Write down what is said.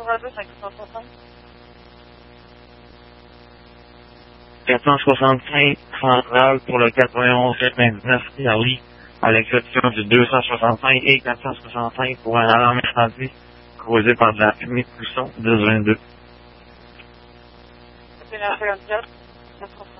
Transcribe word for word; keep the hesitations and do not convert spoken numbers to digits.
quatre-vingt-deux, cinq cent soixante-cinq. quatre cent soixante-cinq central pour le quatre-vingt-onze quatre-vingt-dix-neuf Charlie, à l'exception du deux cent soixante-cinq et quatre cent soixante-cinq pour un alarme incendie causé par de la fumée de pousson dix vingt-deux. C'est la cinquante-quatre.